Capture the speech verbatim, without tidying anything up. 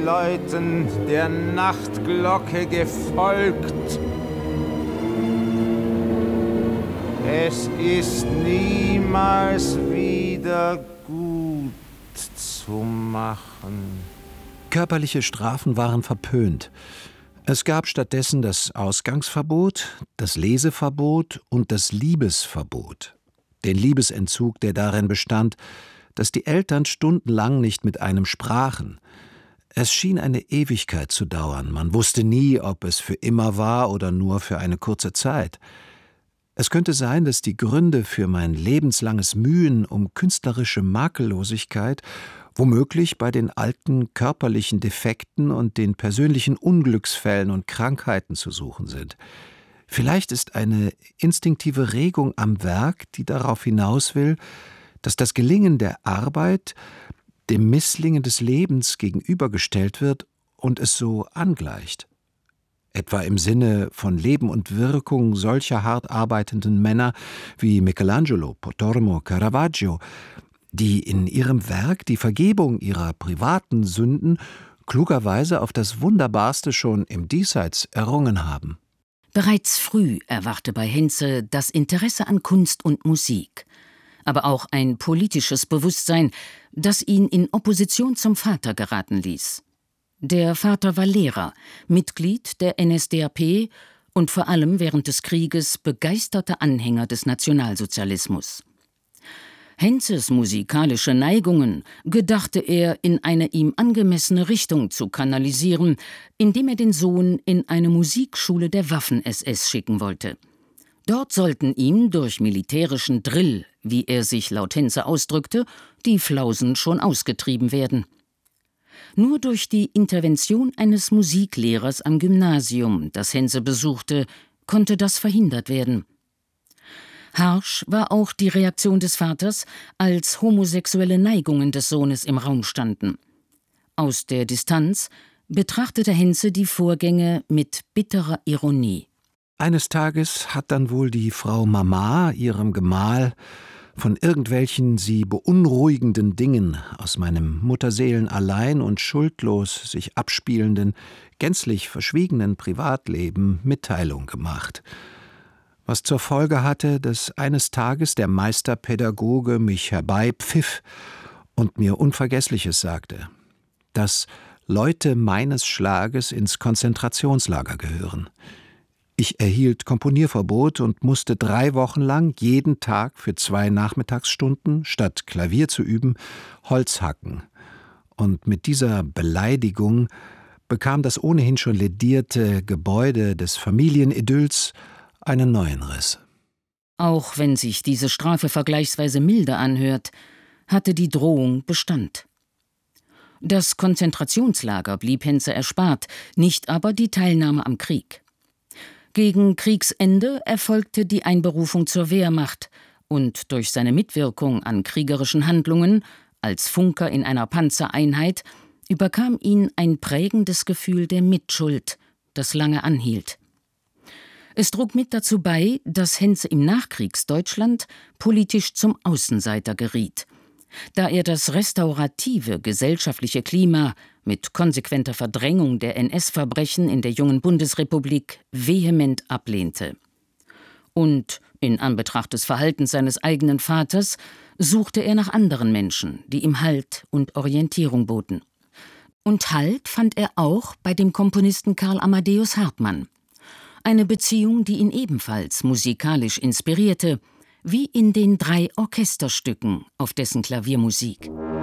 Läuten der Nachtglocke gefolgt. Es ist niemals wieder gut zu machen. Körperliche Strafen waren verpönt. Es gab stattdessen das Ausgangsverbot, das Leseverbot und das Liebesverbot. Den Liebesentzug, der darin bestand, dass die Eltern stundenlang nicht mit einem sprachen. Es schien eine Ewigkeit zu dauern. Man wusste nie, ob es für immer war oder nur für eine kurze Zeit. Es könnte sein, dass die Gründe für mein lebenslanges Mühen um künstlerische Makellosigkeit womöglich bei den alten körperlichen Defekten und den persönlichen Unglücksfällen und Krankheiten zu suchen sind. Vielleicht ist eine instinktive Regung am Werk, die darauf hinaus will, dass das Gelingen der Arbeit dem Misslingen des Lebens gegenübergestellt wird und es so angleicht. Etwa im Sinne von Leben und Wirkung solcher hart arbeitenden Männer wie Michelangelo, Pontormo, Caravaggio, die in ihrem Werk die Vergebung ihrer privaten Sünden klugerweise auf das Wunderbarste schon im Diesseits errungen haben. Bereits früh erwachte bei Henze das Interesse an Kunst und Musik, aber auch ein politisches Bewusstsein, das ihn in Opposition zum Vater geraten ließ. Der Vater war Lehrer, Mitglied der N S D A P und vor allem während des Krieges begeisterter Anhänger des Nationalsozialismus. Henzes musikalische Neigungen gedachte er in eine ihm angemessene Richtung zu kanalisieren, indem er den Sohn in eine Musikschule der Waffen-S S schicken wollte. Dort sollten ihm durch militärischen Drill, wie er sich laut Henze ausdrückte, die Flausen schon ausgetrieben werden. Nur durch die Intervention eines Musiklehrers am Gymnasium, das Henze besuchte, konnte das verhindert werden. Harsch war auch die Reaktion des Vaters, als homosexuelle Neigungen des Sohnes im Raum standen. Aus der Distanz betrachtete Henze die Vorgänge mit bitterer Ironie. Eines Tages hat dann wohl die Frau Mama ihrem Gemahl von irgendwelchen sie beunruhigenden Dingen aus meinem mutterseelenallein und schuldlos sich abspielenden, gänzlich verschwiegenen Privatleben Mitteilung gemacht, was zur Folge hatte, dass eines Tages der Meisterpädagoge mich herbeipfiff und mir Unvergessliches sagte, dass Leute meines Schlages ins Konzentrationslager gehören. Ich erhielt Komponierverbot und musste drei Wochen lang jeden Tag für zwei Nachmittagsstunden, statt Klavier zu üben, Holz hacken. Und mit dieser Beleidigung bekam das ohnehin schon ledierte Gebäude des Familienidylls einen neuen Riss. Auch wenn sich diese Strafe vergleichsweise milde anhört, hatte die Drohung Bestand. Das Konzentrationslager blieb Henze erspart, nicht aber die Teilnahme am Krieg. Gegen Kriegsende erfolgte die Einberufung zur Wehrmacht und durch seine Mitwirkung an kriegerischen Handlungen als Funker in einer Panzereinheit überkam ihn ein prägendes Gefühl der Mitschuld, das lange anhielt. Es trug mit dazu bei, dass Henze im Nachkriegsdeutschland politisch zum Außenseiter geriet, da er das restaurative gesellschaftliche Klima mit konsequenter Verdrängung der N S-Verbrechen in der jungen Bundesrepublik vehement ablehnte. Und in Anbetracht des Verhaltens seines eigenen Vaters suchte er nach anderen Menschen, die ihm Halt und Orientierung boten. Und Halt fand er auch bei dem Komponisten Karl Amadeus Hartmann. Eine Beziehung, die ihn ebenfalls musikalisch inspirierte, wie in den drei Orchesterstücken auf dessen Klaviermusik.